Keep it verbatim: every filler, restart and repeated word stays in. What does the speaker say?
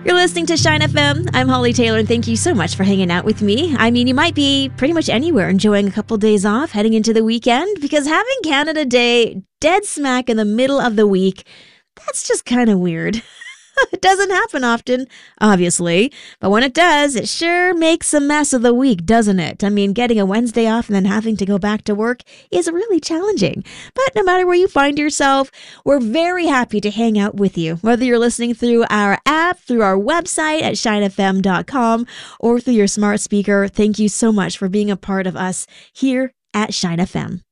You're listening to Shine F M. I'm Holly Taylor, and thank you so much for hanging out with me. I mean, you might be pretty much anywhere enjoying a couple days off heading into the weekend, because having Canada Day dead smack in the middle of the week, that's just kind of weird. It doesn't happen often, obviously, but when it does, it sure makes a mess of the week, doesn't it? I mean, getting a Wednesday off and then having to go back to work is really challenging. But no matter where you find yourself, we're very happy to hang out with you. Whether you're listening through our app, through our website at shine f m dot com, or through your smart speaker, thank you so much for being a part of us here at Shine F M.